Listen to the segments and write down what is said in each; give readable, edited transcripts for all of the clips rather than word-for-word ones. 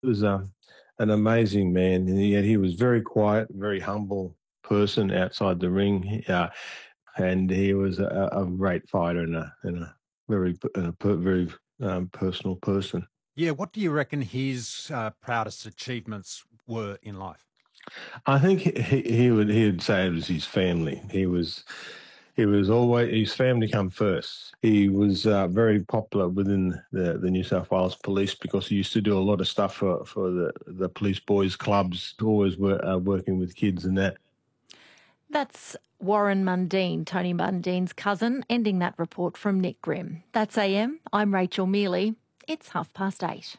He was an amazing man, and yet he was very quiet, very humble person outside the ring, and he was a great fighter and a very personal person. Yeah, what do you reckon his proudest achievements were in life? I think he would say it was his family. He was always his family come first. He was very popular within the New South Wales Police because he used to do a lot of stuff for the police boys clubs, always working with kids and that. That's Warren Mundine, Tony Mundine's cousin, ending that report from Nick Grimm. That's AM. I'm Rachel Mealy. It's 8:30.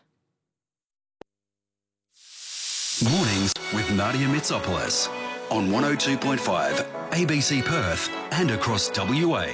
Mornings with Nadia Mitsopoulos on 102.5 ABC Perth and across WA.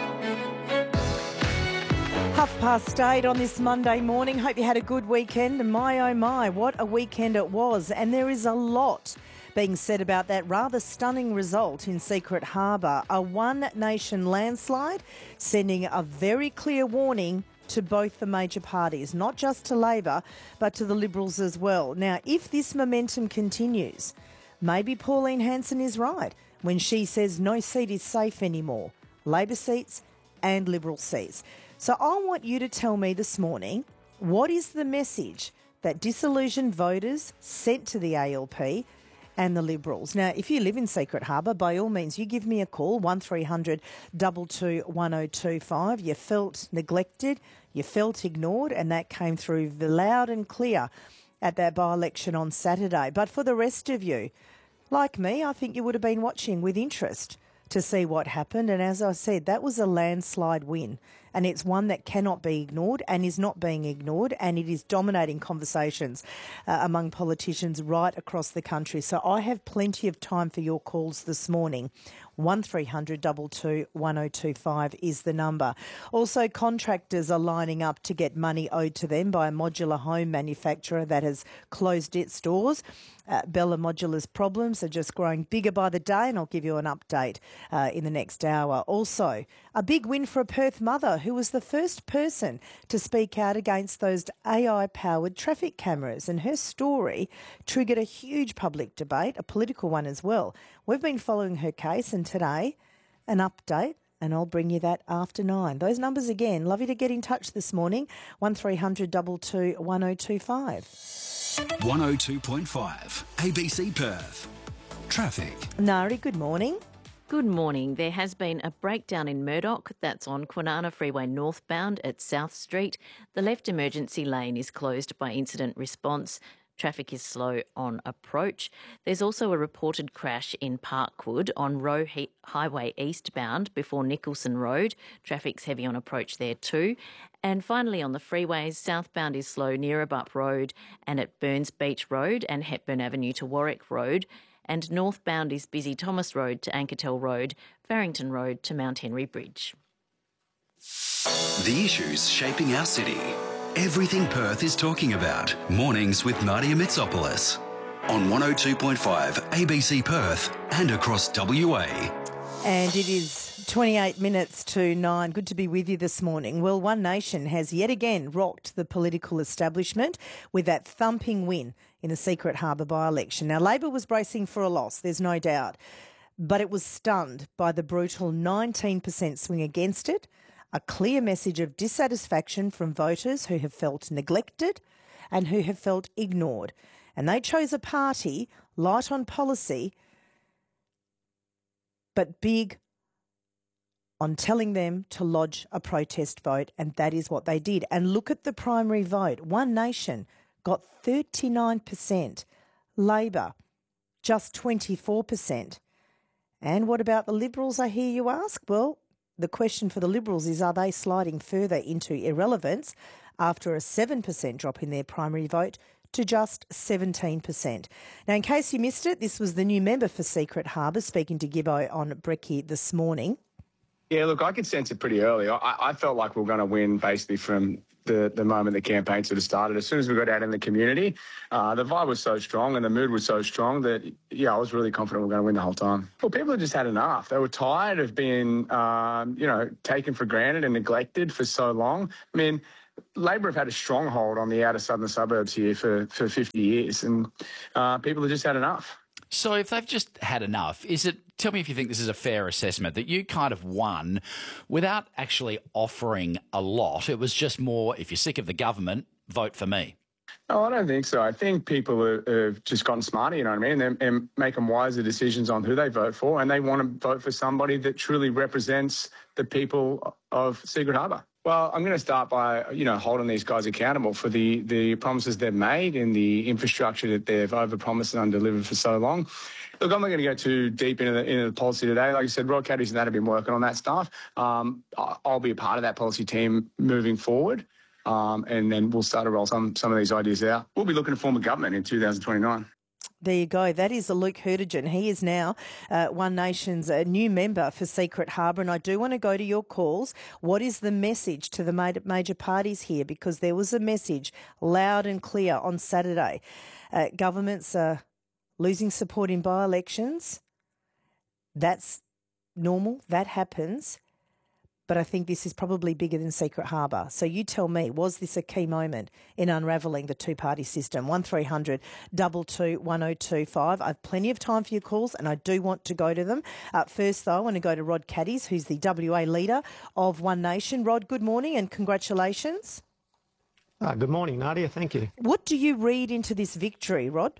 8:30 on this Monday morning. Hope you had a good weekend. And my, oh my, what a weekend it was. And there is a lot being said about that rather stunning result in Secret Harbour. A one-nation landslide, sending a very clear warning to both the major parties, not just to Labor, but to the Liberals as well. Now, if this momentum continues, maybe Pauline Hanson is right when she says no seat is safe anymore. Labor seats and Liberal seats. So I want you to tell me this morning, what is the message that disillusioned voters sent to the ALP and the Liberals? Now, if you live in Secret Harbour, by all means, you give me a call, 1300 22 1025. You felt neglected, you felt ignored, and that came through loud and clear at that by-election on Saturday. But for the rest of you, like me, I think you would have been watching with interest to see what happened. And as I said, that was a landslide win. And it's one that cannot be ignored and is not being ignored. And it is dominating conversations among politicians right across the country. So I have plenty of time for your calls this morning. 1300 22 1025 is the number. Also, contractors are lining up to get money owed to them by a modular home manufacturer that has closed its doors. Bella Modular's problems are just growing bigger by the day, and I'll give you an update in the next hour. Also, a big win for a Perth mother who was the first person to speak out against those AI-powered traffic cameras, and her story triggered a huge public debate, a political one as well. We've been following her case, and today, an update, and I'll bring you that after 9. Those numbers again, love you to get in touch this morning, 1300 22 1025. 102.5 ABC Perth. Traffic. Nari, good morning. Good morning. There has been a breakdown in Murdoch. That's on Kwinana Freeway northbound at South Street. The left emergency lane is closed by incident response. Traffic is slow on approach. There's also a reported crash in Parkwood on Roe Highway eastbound before Nicholson Road. Traffic's heavy on approach there too. And finally on the freeways, southbound is slow near Abbup Road and at Burns Beach Road and Hepburn Avenue to Warwick Road. And northbound is busy Thomas Road to Ankertel Road, Farrington Road to Mount Henry Bridge. The issues shaping our city. Everything Perth is talking about. Mornings with Nadia Mitsopoulos on 102.5 ABC Perth and across WA. And it is 28 minutes to 9. Good to be with you this morning. Well, One Nation has yet again rocked the political establishment with that thumping win in the Secret Harbour by-election. Now, Labor was bracing for a loss, there's no doubt, but it was stunned by the brutal 19% swing against it, a clear message of dissatisfaction from voters who have felt neglected and who have felt ignored. And they chose a party light on policy but big on telling them to lodge a protest vote, and that is what they did. And look at the primary vote. One Nation got 39%, Labor just 24%. And what about the Liberals, I hear you ask? Well, the question for the Liberals is, are they sliding further into irrelevance after a 7% drop in their primary vote to just 17%? Now, in case you missed it, this was the new member for Secret Harbour speaking to Gibbo on Brekkie this morning. Yeah, look, I could sense it pretty early. I felt like we were going to win basically from the moment the campaign sort of started. As soon as we got out in the community, the vibe was so strong and the mood was so strong that, yeah, I was really confident we were going to win the whole time. Well, people had just had enough. They were tired of being, taken for granted and neglected for so long. I mean, Labor have had a stronghold on the outer southern suburbs here for 50 years, and people have just had enough. So if they've just had enough, tell me if you think this is a fair assessment, that you kind of won without actually offering a lot. It was just more, if you're sick of the government, vote for me. No, I don't think so. I think people have just gotten smarter, you know what I mean, and making wiser decisions on who they vote for, and they want to vote for somebody that truly represents the people of Secret Harbour. Well, I'm going to start by, holding these guys accountable for the promises they've made and the infrastructure that they've overpromised and undelivered for so long. Look, I'm not going to go too deep into the policy today. Like I said, Rod Caddies and that have been working on that stuff. I'll be a part of that policy team moving forward, and then we'll start to roll some of these ideas out. We'll be looking to form a government in 2029. There you go. That is Luke Hurtigan. He is now One Nation's new member for Secret Harbour. And I do want to go to your calls. What is the message to the major parties here? Because there was a message loud and clear on Saturday. Governments are losing support in by-elections. That's normal. That happens. But I think this is probably bigger than Secret Harbour. So you tell me, was this a key moment in unravelling the two-party system? 1300 22 1025. I have plenty of time for your calls and I do want to go to them. First, though, I want to go to Rod Caddies, who's the WA leader of One Nation. Rod, good morning and congratulations. Good morning, Nadia. Thank you. What do you read into this victory, Rod?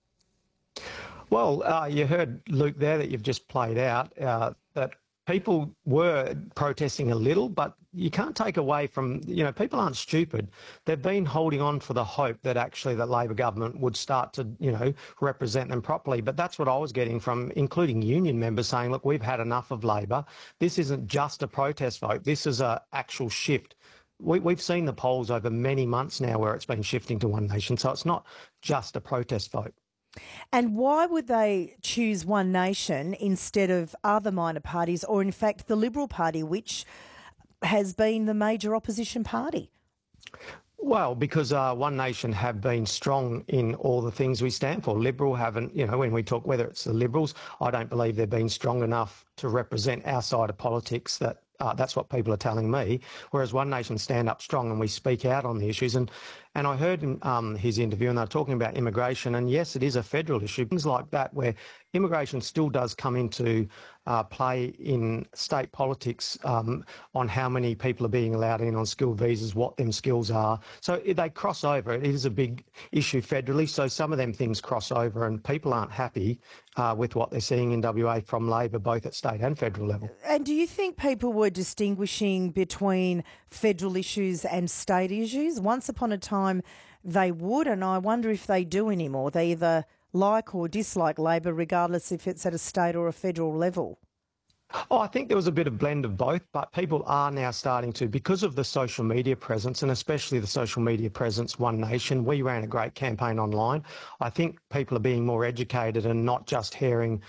Well, you heard, Luke, there that you've just played out, that people were protesting a little, but you can't take away from, people aren't stupid. They've been holding on for the hope that actually the Labor government would start to, represent them properly. But that's what I was getting from, including union members saying, look, we've had enough of Labor. This isn't just a protest vote. This is an actual shift. We've seen the polls over many months now where it's been shifting to One Nation. So it's not just a protest vote. And why would they choose One Nation instead of other minor parties, or in fact the Liberal Party, which has been the major opposition party? Well, because One Nation have been strong in all the things we stand for. Liberal haven't, when we talk, whether it's the Liberals, I don't believe they've been strong enough to represent our side of politics. That's what people are telling me. Whereas One Nation stand up strong and we speak out on the issues. And I heard his interview and they're talking about immigration. And yes, it is a federal issue. Things like that where immigration still does come into play in state politics on how many people are being allowed in on skilled visas, what them skills are. So they cross over. It is a big issue federally. So some of them things cross over and people aren't happy with what they're seeing in WA from Labor, both at state and federal level. And do you think people were distinguishing between federal issues and state issues? Once upon a time they would, and I wonder if they do anymore. They either like or dislike Labor, regardless if it's at a state or a federal level. Oh, I think there was a bit of blend of both, but people are now starting to, because of the social media presence, and especially the social media presence, One Nation. We ran a great campaign online. I think people are being more educated and not just hearing,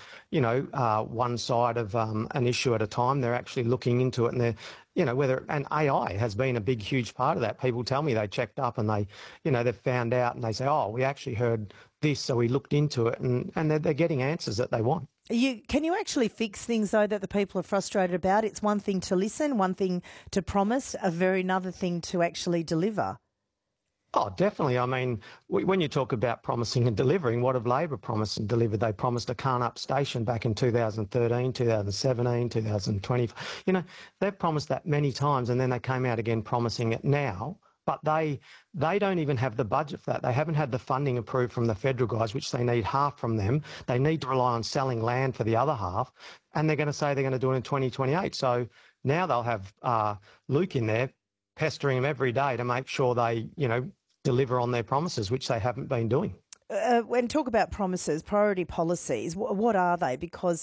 one side of an issue at a time. They're actually looking into it, and they're, and AI has been a big, huge part of that. People tell me they checked up and they've found out and they say, oh, we actually heard this, so we looked into it, and they're getting answers that they want. Can you actually fix things, though, that the people are frustrated about? It's one thing to listen, one thing to promise, a very another thing to actually deliver. Oh, definitely. I mean, when you talk about promising and delivering, what have Labor promised and delivered? They promised a Carnup station back in 2013, 2017, 2020. They've promised that many times, and then they came out again promising it now. But they don't even have the budget for that. They haven't had the funding approved from the federal guys, which they need half from them. They need to rely on selling land for the other half, and they're going to say they're going to do it in 2028. So now they'll have Luke in there pestering them every day to make sure they, deliver on their promises, which they haven't been doing. When talk about promises, priority policies, what are they? Because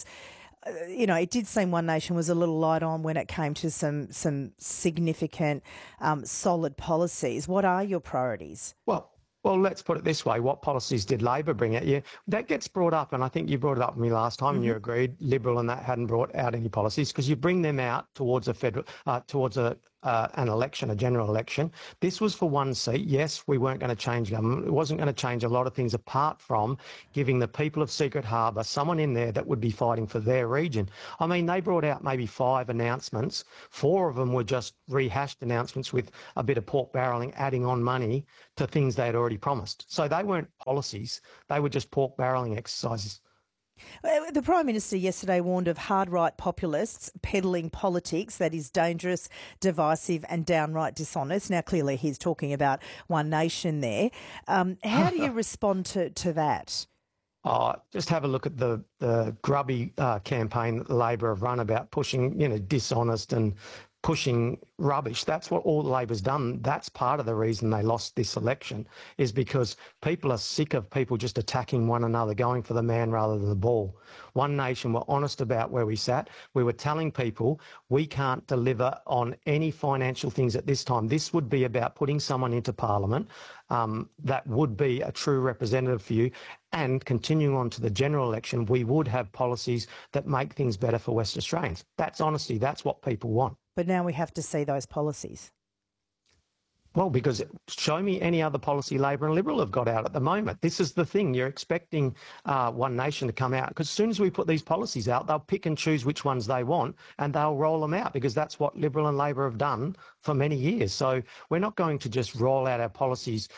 it did seem One Nation was a little light on when it came to some significant, solid policies. What are your priorities? Well, let's put it this way. What policies did Labor bring at you? That gets brought up, and I think you brought it up with me last time, and you agreed Liberal and that hadn't brought out any policies, because you bring them out towards a an election, a general election. This was for one seat. Yes, we weren't going to change government. It wasn't going to change a lot of things apart from giving the people of Secret Harbour someone in there that would be fighting for their region. I mean, they brought out maybe 5 announcements. 4 of them were just rehashed announcements with a bit of pork barrelling, adding on money to things they had already promised. So they weren't policies. They were just pork barrelling exercises. The Prime Minister yesterday warned of hard-right populists peddling politics that is dangerous, divisive and downright dishonest. Now, clearly he's talking about One Nation there. How do you respond to that? Just have a look at the grubby campaign that Labor have run about pushing, dishonest and pushing rubbish. That's what all Labor's done. That's part of the reason they lost this election, is because people are sick of people just attacking one another, going for the man rather than the ball. One Nation were honest about where we sat. We were telling people we can't deliver on any financial things at this time. This would be about putting someone into Parliament that would be a true representative for you. And continuing on to the general election, we would have policies that make things better for West Australians. That's honesty. That's what people want. But now we have to see those policies. Well, because show me any other policy Labor and Liberal have got out at the moment. This is the thing. You're expecting One Nation to come out, because as soon as we put these policies out, they'll pick and choose which ones they want and they'll roll them out, because that's what Liberal and Labor have done for many years. So we're not going to just roll out our policies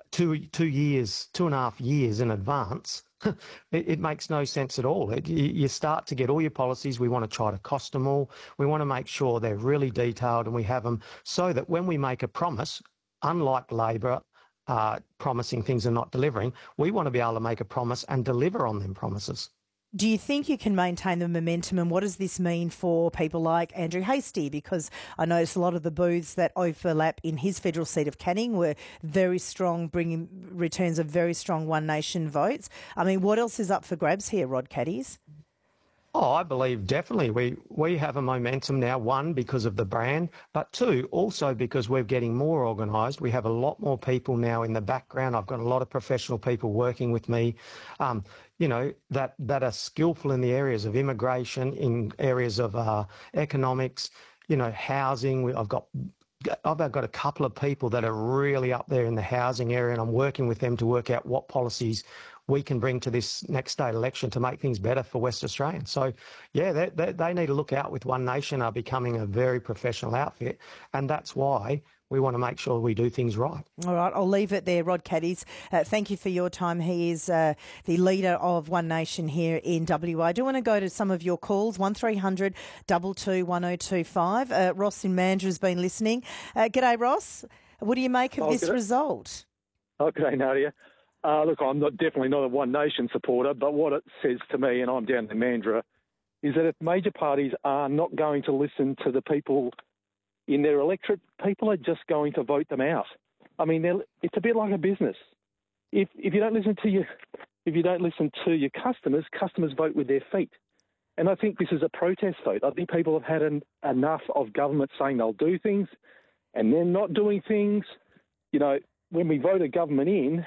2.5 years in advance. It makes no sense at all. You start to get all your policies. We want to try to cost them all. We want to make sure they're really detailed and we have them so that when we make a promise, unlike Labor promising things and not delivering, we want to be able to make a promise and deliver on them promises. Do you think you can maintain the momentum, and what does this mean for people like Andrew Hastie? Because I noticed a lot of the booths that overlap in his federal seat of Canning were very strong, bringing returns of very strong One Nation votes. I mean, what else is up for grabs here, Rod Caddies? Oh, I believe definitely we have a momentum now, 1, because of the brand, but 2, also because we're getting more organised. We have a lot more people now in the background. I've got a lot of professional people working with me, that are skillful in the areas of immigration, in areas of economics, housing. I've got a couple of people that are really up there in the housing area, and I'm working with them to work out what policies we can bring to this next state election to make things better for West Australians. So, yeah, they need to look out with One Nation are becoming a very professional outfit, and that's why we want to make sure we do things right. All right, I'll leave it there. Rod Caddies, thank you for your time. He is the leader of One Nation here in WA. I do want to go to some of your calls, 1300 22 1025. Ross in Mandurah has been listening. G'day, Ross. What do you make of this result? G'day, Nadia. Look, I'm definitely not a One Nation supporter, but what it says to me, and I'm down in Mandurah, is that if major parties are not going to listen to the people in their electorate, people are just going to vote them out. I mean, it's a bit like a business. If you don't listen to your customers, customers vote with their feet. And I think this is a protest vote. I think people have had enough of government saying they'll do things and then not doing things. When we vote a government in,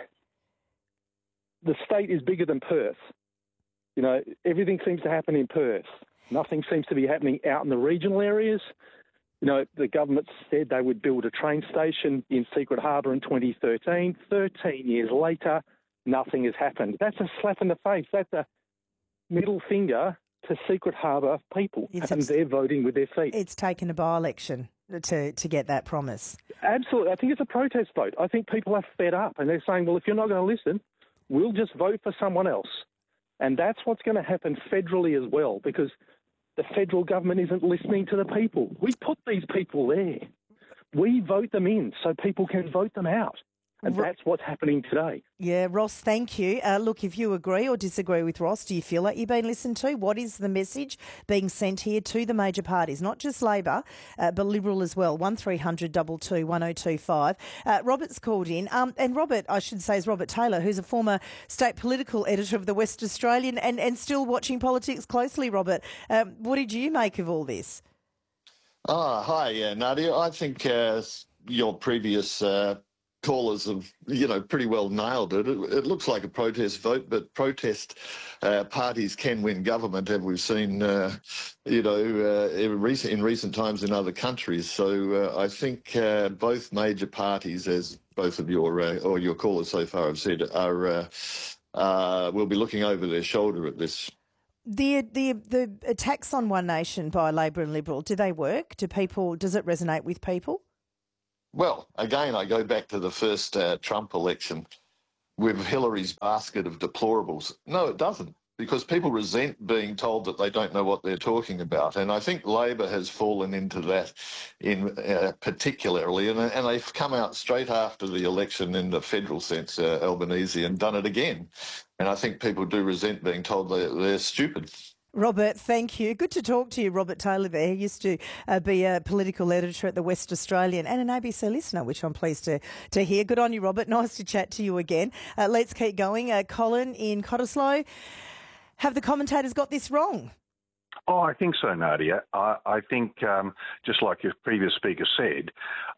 the state is bigger than Perth. Everything seems to happen in Perth. Nothing seems to be happening out in the regional areas. The government said they would build a train station in Secret Harbour in 2013. 13 years later, nothing has happened. That's a slap in the face. That's a middle finger to Secret Harbour people, and they're voting with their feet. It's taken a by-election to get that promise. Absolutely. I think it's a protest vote. I think people are fed up, and they're saying, well, if you're not going to listen, we'll just vote for someone else. And that's what's going to happen federally as well, because the federal government isn't listening to the people. We put these people there. We vote them in so people can vote them out. And that's what's happening today. Yeah, Ross, thank you. Look, if you agree or disagree with Ross, do you feel like you've been listened to? What is the message being sent here to the major parties, not just Labor, but Liberal as well? 1300 22 1025. Robert's called in. And Robert, I should say, is Robert Taylor, who's a former state political editor of the West Australian and still watching politics closely, Robert. What did you make of all this? Hi, Nadia. I think your previous callers have, pretty well nailed it. It looks like a protest vote, but protest parties can win government, as we've seen, in recent times in other countries. So I think both major parties, as both of your callers so far have said, will be looking over their shoulder at this. The attacks on One Nation by Labor and Liberal, do they work? Does it resonate with people? Well, again, I go back to the first Trump election with Hillary's basket of deplorables. No, it doesn't, because people resent being told that they don't know what they're talking about. And I think Labor has fallen into that particularly. And they've come out straight after the election in the federal sense, Albanese, and done it again. And I think people do resent being told they're stupid. Robert, thank you. Good to talk to you, Robert Taylor there. He used to be a political editor at the West Australian and an ABC listener, which I'm pleased to hear. Good on you, Robert. Nice to chat to you again. Let's keep going. Colin in Cottesloe. Have the commentators got this wrong? Oh, I think so, Nadia. I think, just like your previous speaker said,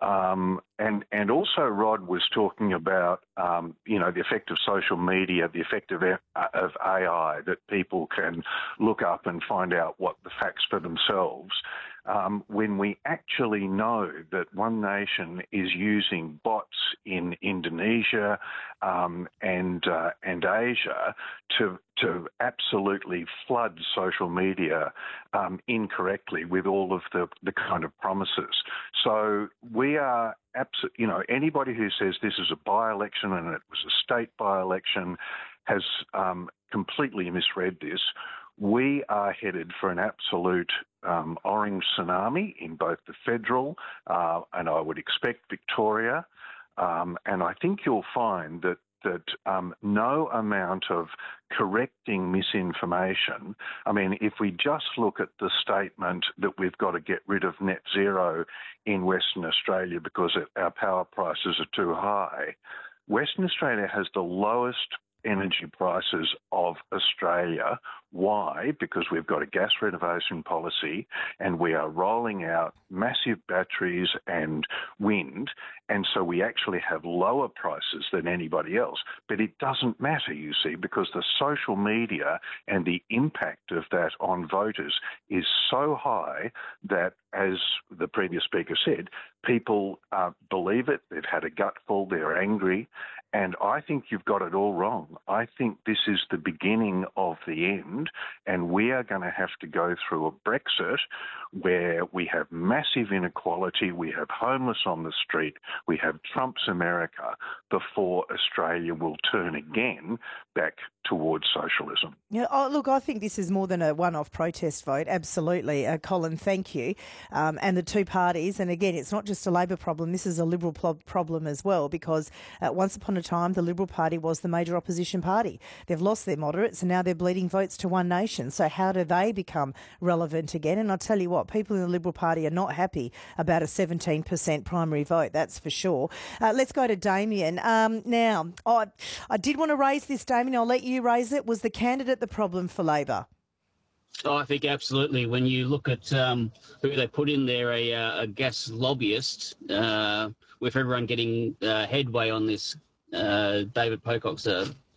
and also Rod was talking about, the effect of social media, the effect of AI, that people can look up and find out what the facts for themselves. When we actually know that One Nation is using bots in Indonesia and Asia to absolutely flood social media incorrectly with all of the kind of promises. So we are anybody who says this is a by-election and it was a state by-election has completely misread this. We are headed for an absolute orange tsunami in both the federal and I would expect Victoria. And I think you'll find that no amount of correcting misinformation, if we just look at the statement that we've got to get rid of net zero in Western Australia because our power prices are too high, Western Australia has the lowest energy prices of Australia. Why? Because we've got a gas renovation policy and we are rolling out massive batteries and wind, and so we actually have lower prices than anybody else. But it doesn't matter, you see, because the social media and the impact of that on voters is so high that, as the previous speaker said, people believe it, they've had a gutful, they're angry, and I think you've got it all wrong. I think this is the beginning of the end, and we are going to have to go through a Brexit where we have massive inequality, we have homeless on the street, we have Trump's America, before Australia will turn again back towards socialism. Yeah, look, I think this is more than a one-off protest vote, absolutely. Colin, thank you. And the two parties, and again, it's not just a Labor problem, this is a Liberal problem as well, because once upon a time, the Liberal Party was the major opposition party. They've lost their moderates and now they're bleeding votes to One Nation. So how do they become relevant again? And I'll tell you what, people in the Liberal Party are not happy about a 17% primary vote, that's for sure. Let's go to Damien. Now, I did want to raise this, Damien, I'll let you raise it. Was the candidate the problem for Labor? Oh, I think absolutely. When you look at who they put in there, a gas lobbyist, with everyone getting headway on this, David Pocock's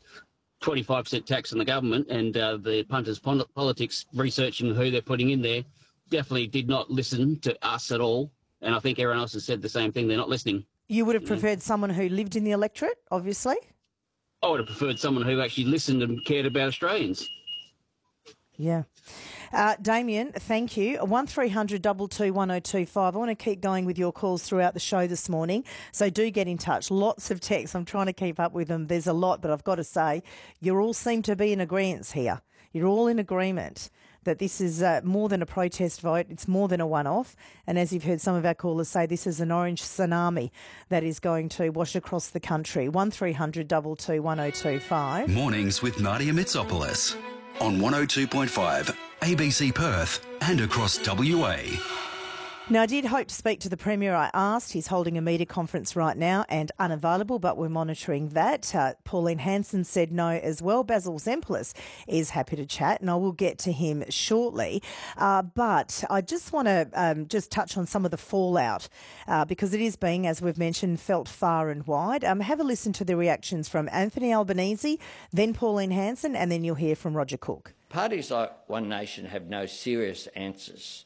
25% tax on the government, and the punters politics researching who they're putting in there, definitely did not listen to us at all. And I think everyone else has said the same thing. They're not listening. You would have preferred someone who lived in the electorate, obviously? I would have preferred someone who actually listened and cared about Australians. Yeah. Damien, thank you. 1300 222 1025. I want to keep going with your calls throughout the show this morning, so do get in touch. Lots of texts. I'm trying to keep up with them. There's a lot, but I've got to say, you all seem to be in agreement here. You're all in agreement that this is more than a protest vote. It's more than a one-off. And as you've heard some of our callers say, this is an orange tsunami that is going to wash across the country. 1300 222 1025. Mornings with Nadia Mitsopoulos on 102.5 ABC Perth and across WA. Now, I did hope to speak to the Premier. I asked. He's holding a media conference right now and unavailable, but we're monitoring that. Pauline Hanson said no as well. Basil Zempilas is happy to chat, and I will get to him shortly. But I just want to just touch on some of the fallout because it is being, as we've mentioned, felt far and wide. Have a listen to the reactions from Anthony Albanese, then Pauline Hanson, and then you'll hear from Roger Cook. Parties like One Nation have no serious answers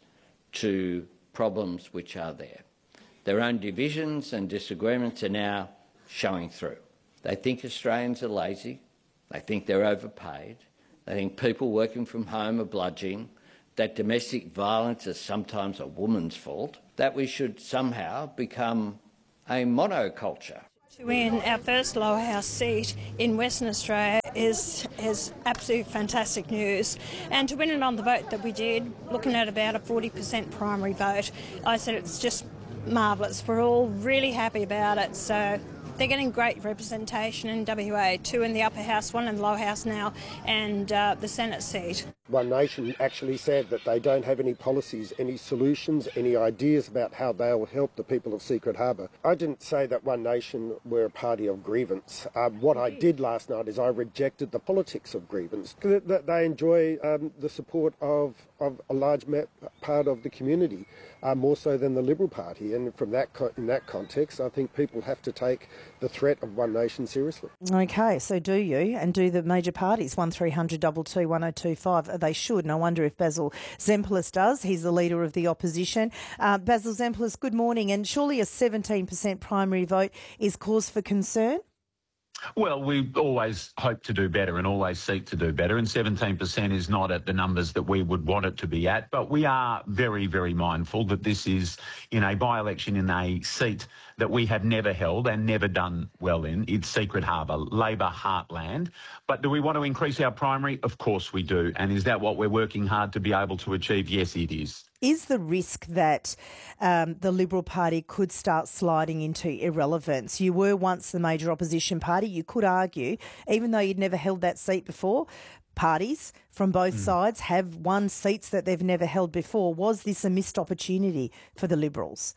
to problems which are there. Their own divisions and disagreements are now showing through. They think Australians are lazy, they think they're overpaid, they think people working from home are bludgeoning, that domestic violence is sometimes a woman's fault, that we should somehow become a monoculture. To win our first lower house seat in Western Australia is absolute fantastic news. And to win it on the vote that we did, looking at about a 40% primary vote, I said it's just marvellous. We're all really happy about it. So they're getting great representation in WA, 2 in the upper house, 1 in the lower house now, and the Senate seat. One Nation actually said that they don't have any policies, any solutions, any ideas about how they'll help the people of Secret Harbour. I didn't say that One Nation were a party of grievance. What I did last night is I rejected the politics of grievance. They enjoy the support of a large part of the community, more so than the Liberal Party. And from in that context, I think people have to take the threat of One Nation seriously. Okay, so do you, and do the major parties, 1300 22 1025. They should. No wonder if Basil Zempilas does. He's the leader of the opposition. Basil Zempilas, good morning. And surely a 17% primary vote is cause for concern? Well, we always hope to do better and always seek to do better, and 17% is not at the numbers that we would want it to be at, but we are very, very mindful that this is in a by-election in a seat that we have never held and never done well in. It's Secret Harbour, Labor heartland. But do we want to increase our primary? Of course we do. And is that what we're working hard to be able to achieve? Yes, it is. Is the risk that the Liberal Party could start sliding into irrelevance? You were once the major opposition party. You could argue, even though you'd never held that seat before, parties from both sides have won seats that they've never held before. Was this a missed opportunity for the Liberals?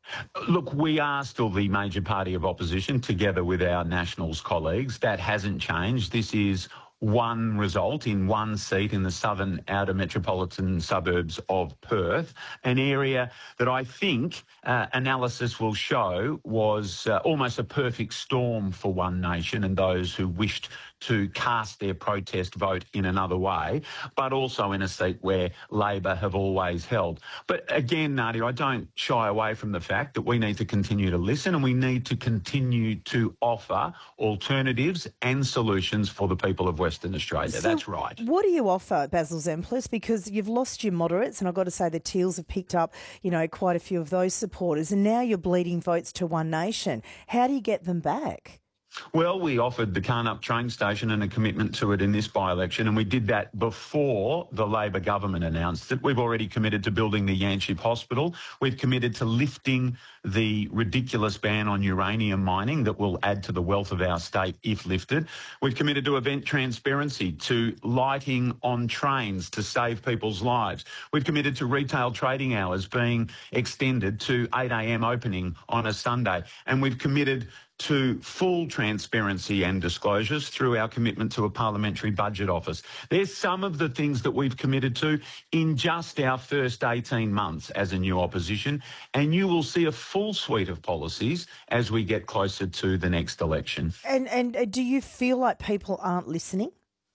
Look, we are still the major party of opposition together with our Nationals colleagues. That hasn't changed. This is one result in one seat in the southern outer metropolitan suburbs of Perth, an area that I think analysis will show was almost a perfect storm for One Nation and those who wished to cast their protest vote in another way, but also in a seat where Labor have always held. But again, Nadia, I don't shy away from the fact that we need to continue to listen and we need to continue to offer alternatives and solutions for the people of Western Australia. So that's right. What do you offer, Basil Zempilas? Because you've lost your moderates, and I've got to say the Teals have picked up, quite a few of those supporters, and now you're bleeding votes to One Nation. How do you get them back? Well, we offered the Carnup train station and a commitment to it in this by-election, and we did that before the Labor government announced it. We've already committed to building the Yanchep Hospital. We've committed to lifting the ridiculous ban on uranium mining that will add to the wealth of our state if lifted. We've committed to event transparency, to lighting on trains to save people's lives. We've committed to retail trading hours being extended to 8 a.m. opening on a Sunday. And we've committed to full transparency and disclosures through our commitment to a parliamentary budget office. There's some of the things that we've committed to in just our first 18 months as a new opposition, and you will see a full suite of policies as we get closer to the next election. And do you feel like people aren't listening?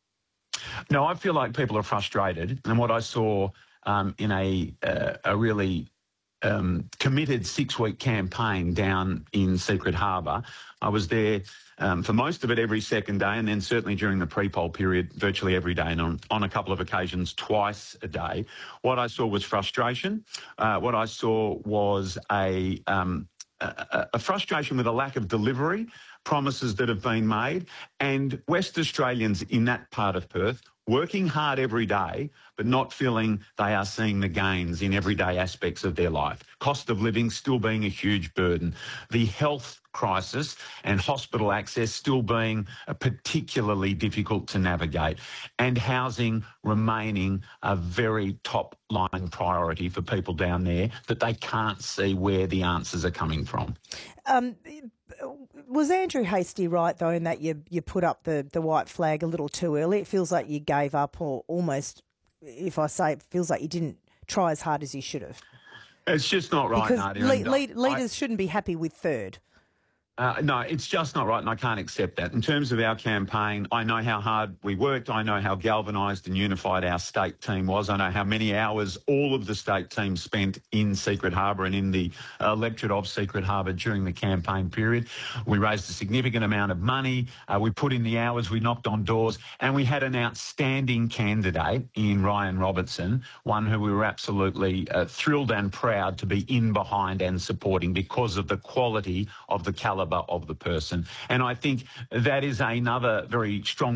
No, I feel like people are frustrated, and what I saw in a really committed 6-week campaign down in Secret Harbour. I was there for most of it every second day, and then certainly during the pre-poll period virtually every day, and on a couple of occasions twice a day. What I saw was frustration. What I saw was a frustration with a lack of delivery promises that have been made, and West Australians in that part of Perth working hard every day, but not feeling they are seeing the gains in everyday aspects of their life. Cost of living still being a huge burden. The health crisis and hospital access still being particularly difficult to navigate, and housing remaining a very top line priority for people down there that they can't see where the answers are coming from. Was Andrew Hastie right, though, in that you put up the white flag a little too early? It feels like you gave up, or almost, if I say it feels like you didn't try as hard as you should have. It's just not right, because Nadia. leaders shouldn't be happy with third. No, it's just not right, and I can't accept that. In terms of our campaign, I know how hard we worked. I know how galvanised and unified our state team was. I know how many hours all of the state team spent in Secret Harbour and in the electorate of Secret Harbour during the campaign period. We raised a significant amount of money. We put in the hours. We knocked on doors, and we had an outstanding candidate in Ryan Robertson, one who we were absolutely thrilled and proud to be in behind and supporting because of the quality of the calibre of the person. And I think that is another very strong